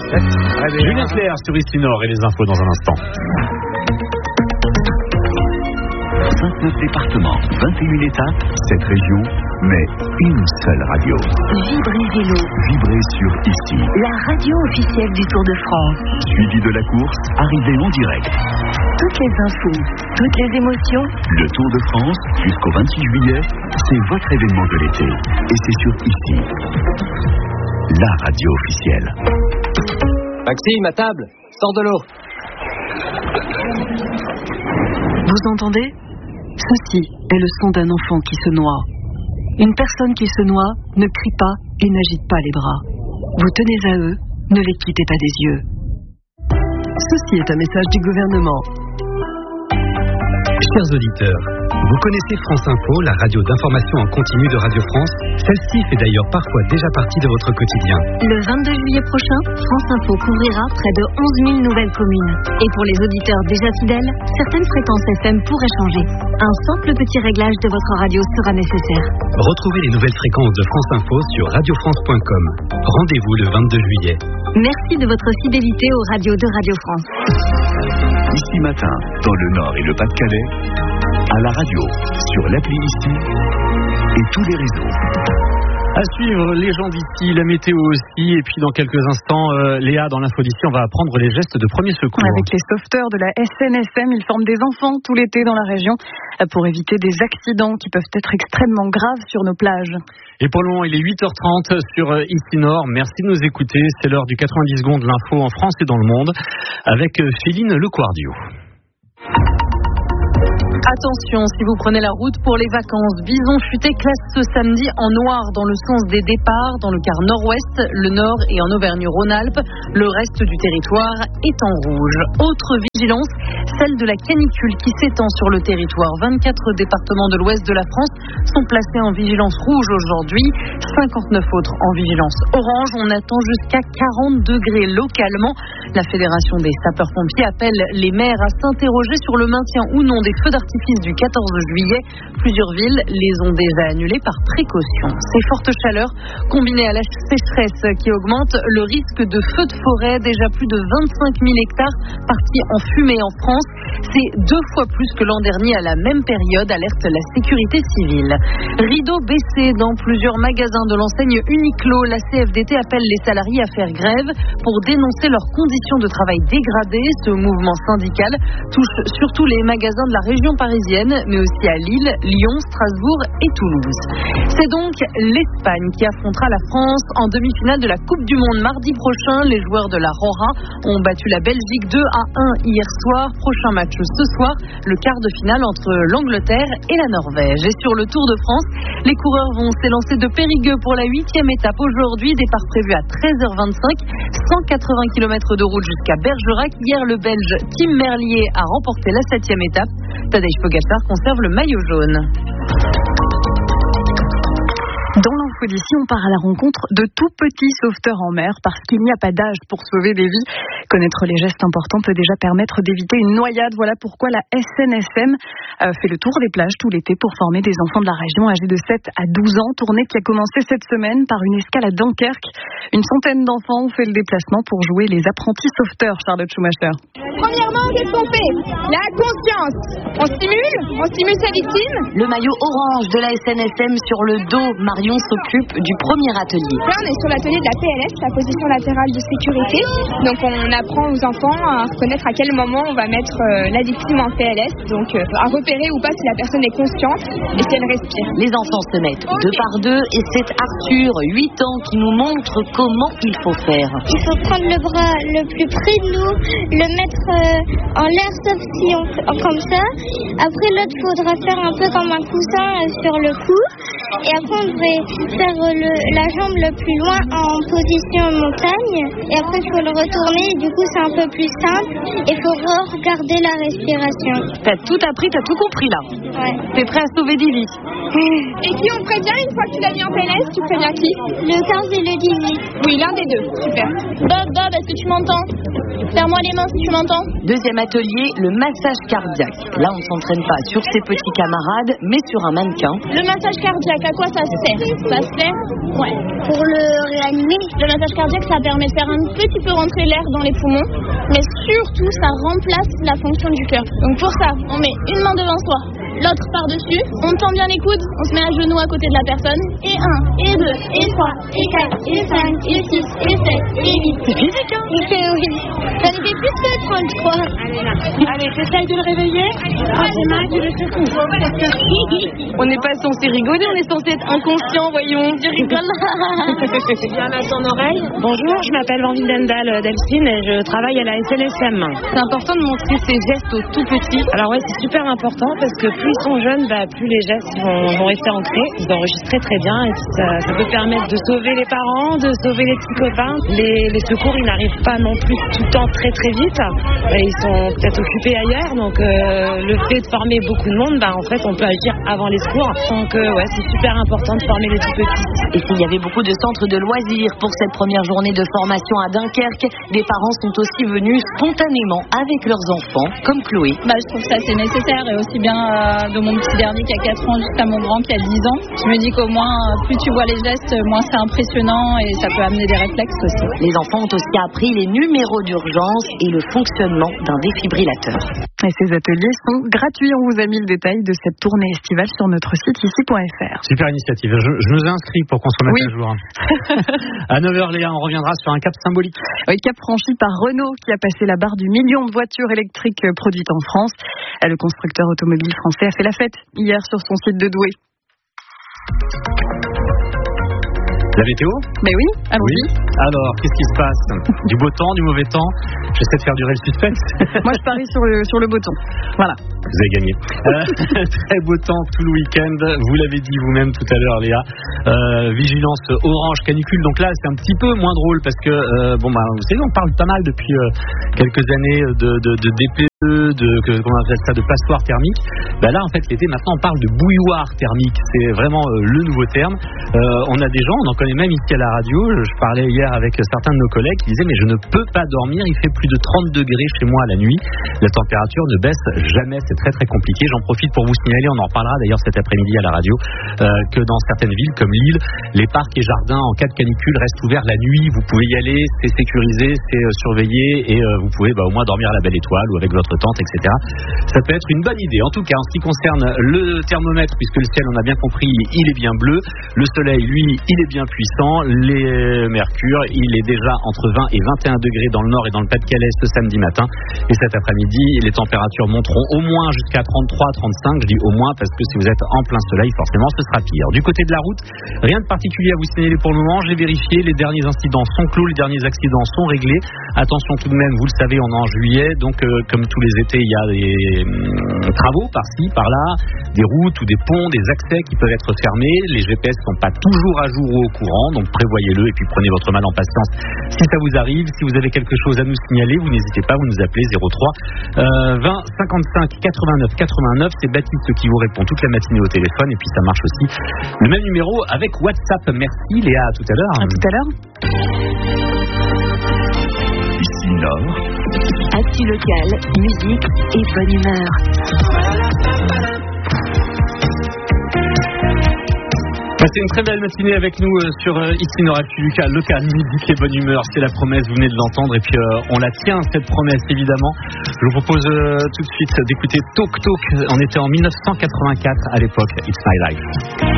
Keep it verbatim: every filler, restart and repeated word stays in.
Julien Clerc sur Ici Nord et les infos dans un instant. vingt-neuf départements, vingt et une étapes, sept régions, mais une seule radio. Vibrez Vélo. Vibrez sur Ici. La radio officielle du Tour de France. Suivi de la course, arrivée en direct. Toutes les infos, toutes les émotions. Le Tour de France, jusqu'au vingt-six juillet, c'est votre événement de l'été. Et c'est sur Ici. La radio officielle. Maxime, à table, sors de l'eau. Vous entendez ? Ceci est le son d'un enfant qui se noie. Une personne qui se noie ne crie pas et n'agite pas les bras. Vous tenez à eux, ne les quittez pas des yeux. Ceci est un message du gouvernement. Chers auditeurs, vous connaissez France Info, la radio d'information en continu de Radio France. Celle-ci fait d'ailleurs parfois déjà partie de votre quotidien. Le vingt-deux juillet prochain, France Info couvrira près de onze mille nouvelles communes. Et pour les auditeurs déjà fidèles, certaines fréquences F M pourraient changer. Un simple petit réglage de votre radio sera nécessaire. Retrouvez les nouvelles fréquences de France Info sur radio france point com. Rendez-vous le vingt-deux juillet. Merci de votre fidélité aux radios de Radio France. Ici Matin, dans le Nord et le Pas-de-Calais, à la radio, sur l'appli Ici et tous les réseaux. À suivre, les gens d'ici, la météo aussi, et puis dans quelques instants, euh, Léa, dans l'info d'ici, on va apprendre les gestes de premier secours. Avec les sauveteurs de la S N S M, ils forment des enfants tout l'été dans la région pour éviter des accidents qui peuvent être extrêmement graves sur nos plages. Et pour le moment, il est huit heures trente sur Ici Nord. Merci de nous écouter. C'est l'heure du quatre-vingt-dix secondes de l'info en France et dans le monde avec Féline Lequardio. Attention, si vous prenez la route pour les vacances, Bison Futé classe ce samedi en noir dans le sens des départs, dans le quart nord-ouest, le nord et en Auvergne-Rhône-Alpes. Le reste du territoire est en rouge. Autre vigilance, celle de la canicule qui s'étend sur le territoire. vingt-quatre départements de l'ouest de la France sont placés en vigilance rouge aujourd'hui, cinquante-neuf autres en vigilance orange. On attend jusqu'à quarante degrés localement. La Fédération des sapeurs-pompiers appelle les maires à s'interroger sur le maintien ou non des feux d'artifice du quatorze juillet. Plusieurs villes les ont déjà annulés par précaution. Ces fortes chaleurs, combinées à la sécheresse qui augmente le risque de feux de forêt, déjà plus de vingt-cinq mille hectares partis en fumée en France. C'est deux fois plus que l'an dernier à la même période, alerte la sécurité civile. Rideau baissé dans plusieurs magasins de l'enseigne Uniqlo. La C F D T appelle les salariés à faire grève pour dénoncer leurs conditions de travail dégradées. Ce mouvement syndical touche surtout les magasins de la région parisienne, mais aussi à Lille, Lyon, Strasbourg et Toulouse. C'est donc l'Espagne qui affrontera la France en demi-finale de la Coupe du Monde mardi prochain. Les joueurs de la Rora ont battu la Belgique deux à un hier soir. Prochain match ce soir, le quart de finale entre l'Angleterre et la Norvège. Et sur le Tour de France, les coureurs vont s'élancer de Périgueux pour la huitième étape aujourd'hui. Départ prévu à treize heures vingt-cinq, cent quatre-vingts kilomètres de route jusqu'à Bergerac. Hier, le Belge Tim Merlier a remporté la septième étape. Tadej Pogačar conserve le maillot jaune. Dans l'info d'ici, on part à la rencontre de tout petits sauveteurs en mer parce qu'il n'y a pas d'âge pour sauver des vies. Connaître les gestes importants peut déjà permettre d'éviter une noyade. Voilà pourquoi la S N S M euh, fait le tour des plages tout l'été pour former des enfants de la région âgés de sept à douze ans. Tournée qui a commencé cette semaine par une escale à Dunkerque. Une centaine d'enfants ont fait le déplacement pour jouer les apprentis sauveteurs, Charlotte Schumacher. Premièrement, qu'est-ce qu'on fait? La conscience. On stimule, on stimule sa victime. Le maillot orange de la S N S M sur le dos. Marion s'occupe du premier atelier. Là, on est sur l'atelier de la P L S, la position latérale de sécurité. Donc, on apprend aux enfants à reconnaître à quel moment on va mettre euh, la victime en P L S. Donc, euh, à repérer ou pas si la personne est consciente et si elle respire. Les enfants se mettent okay. deux par deux et c'est Arthur, huit ans, qui nous montre comment il faut faire. Il faut prendre le bras le plus près de nous, le mettre euh, en l'air, sauf si on comme ça. Après, l'autre, il faudra faire un peu comme un coussin euh, sur le cou. Et après, on devrait faire le, la jambe le plus loin en position montagne. Et après, il faut le retourner. Et du du coup c'est un peu plus simple. Il faut regarder la respiration. T'as tout appris, t'as tout compris là. Ouais. T'es prêt à sauver des vies. Et qui on prévient une fois que tu l'as mis en P L S? Tu préviens qui? Le quinze et le dix-huit. Oui, l'un des deux. Super. Bob, Bob, est-ce que tu m'entends? Serre-moi les mains si tu m'entends. Deuxième atelier, le massage cardiaque. Là, on s'entraîne pas sur ses petits camarades, mais sur un mannequin. Le massage cardiaque, à quoi ça sert? Ça sert Ouais. Pour le réanimer. Le massage cardiaque, ça permet de faire un petit peu rentrer l'air dans les poumons, mais surtout, ça remplace la fonction du cœur. Donc pour ça, on met une main devant soi, l'autre par-dessus, on tend bien les coudes, on se met à genoux à côté de la personne, et un, et deux, et trois, et quatre, et cinq, et six, et sept, et huit. C'est physique, hein? Oui. Ça nous fait plus que trente-trois. Allez, là. Allez, t'essayes de le réveiller. Troisième main, tu le secoues. On n'est pas censé rigoler, on est censé être inconscient, voyons. Tu rigoles. C'est bien à ton oreille. Bonjour, je m'appelle Vandine Dendal Delphine et je travaille à la S N S M. C'est important de montrer ces gestes aux tout petits. Alors ouais, c'est super important parce que plus ils sont jeunes, bah, plus les gestes vont, vont rester ancrés. Ils enregistrent très très bien et ça, ça peut permettre de sauver les parents, de sauver les petits copains. Les, les secours, ils n'arrivent pas non plus tout le temps très très vite. Et ils sont peut-être occupés ailleurs, donc euh, le fait de former beaucoup de monde, bah, en fait on peut agir avant les secours. Donc euh, ouais, c'est super important de former les tout petits. Et s'il y avait beaucoup de centres de loisirs pour cette première journée de formation à Dunkerque, des parents sont aussi venus spontanément avec leurs enfants, comme Chloé. Bah, je trouve que ça c'est nécessaire, et aussi bien euh, de mon petit dernier qui a quatre ans jusqu'à mon grand qui a dix ans. Je me dis qu'au moins, plus tu vois les gestes, moins c'est impressionnant et ça peut amener des réflexes aussi. Les enfants ont aussi appris les numéros d'urgence et le fonctionnement d'un défibrillateur. Et ces ateliers sont gratuits. On vous a mis le détail de cette tournée estivale sur notre site ici point f r. Super initiative. Je, je nous ai inscrit pour qu'on se mette oui. à jour. À neuf heures, Léa, on reviendra sur un cap symbolique. Oui, cap franchi par Renault qui a passé la barre du million de voitures électriques produites en France. Le constructeur automobile français a fait la fête hier sur son site de Douai. La météo? Mais oui, allons-y. Oui. Alors, qu'est-ce qui se passe? Du beau temps, du mauvais temps? J'essaie de faire durer le suspense. Moi, je parie sur le, sur le beau temps. Voilà. Vous avez gagné. Euh, très beau temps tout le week-end. Vous l'avez dit vous-même tout à l'heure, Léa. Euh, vigilance orange, canicule. Donc là, c'est un petit peu moins drôle parce que, euh, bon, bah, vous savez, on parle pas mal depuis euh, quelques années de, de, de D P E, de, que, comment on appelle ça, de passoire thermique. Bah là, en fait, l'été, maintenant, on parle de bouilloire thermique. C'est vraiment euh, le nouveau terme. Euh, on a des gens, on en connaît même ici à la radio. Je parlais hier avec certains de nos collègues qui disaient, mais je ne peux pas dormir. Il fait plus de trente degrés chez moi la nuit. La température ne baisse jamais. C'est très, très compliqué. J'en profite pour vous signaler, on en reparlera d'ailleurs cet après-midi à la radio, euh, que dans certaines villes comme Lille, les parcs et jardins en cas de canicule restent ouverts la nuit. Vous pouvez y aller, c'est sécurisé, c'est euh, surveillé et euh, vous pouvez bah, au moins dormir à la belle étoile ou avec votre tente, et cetera. Ça peut être une bonne idée. En tout cas, en ce qui concerne le thermomètre, puisque le ciel, on a bien compris, il est bien bleu. Le soleil, lui, il est bien puissant. Les mercures, il est déjà entre vingt et vingt et un degrés dans le nord et dans le Pas-de-Calais ce samedi matin. Et cet après-midi, les températures monteront au moins jusqu'à trente-trois à trente-cinq. Je dis au moins parce que si vous êtes en plein soleil, forcément, ce sera pire. Du côté de la route, rien de particulier à vous signaler pour le moment. J'ai vérifié, les derniers incidents sont clos, les derniers accidents sont réglés. Attention tout de même, vous le savez, on est en juillet, donc euh, comme tous les étés, il y a des hum, travaux par-ci, par-là, des routes ou des ponts, des accès qui peuvent être fermés. Les G P S ne sont pas toujours à jour ou au courant, donc prévoyez-le et puis prenez votre mal en patience si ça vous arrive. Si vous avez quelque chose à nous signaler, vous n'hésitez pas, vous nous appelez zéro trois vingt cinquante-cinq quatre-vingt-neuf quatre-vingt-neuf. C'est Baptiste qui vous répond toute la matinée au téléphone et puis ça marche aussi. Le même numéro avec WhatsApp. Merci Léa, à tout à l'heure. À tout à l'heure. Ici Nord. Actu local, musique et bonne humeur. Passez une très belle matinée avec nous euh, sur euh, ici Nord Actu local, local, musique et bonne humeur. C'est la promesse, vous venez de l'entendre et puis euh, on la tient cette promesse évidemment. Je vous propose euh, tout de suite d'écouter Talk Talk. On était en mille neuf cent quatre-vingt-quatre à l'époque. It's My Life.